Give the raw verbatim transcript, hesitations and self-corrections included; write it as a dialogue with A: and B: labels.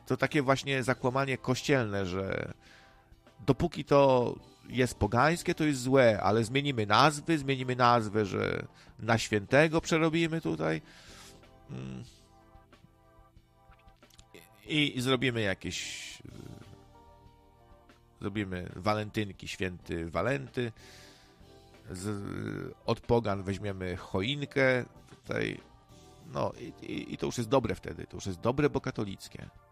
A: to takie właśnie zakłamanie kościelne, że dopóki to jest pogańskie, to jest złe, ale zmienimy nazwy, zmienimy nazwę, że na świętego przerobimy tutaj i, i zrobimy jakieś zrobimy walentynki, święty Walenty, z, od pogan weźmiemy choinkę tutaj, no i, i, i to już jest dobre wtedy, to już jest dobre, bo katolickie.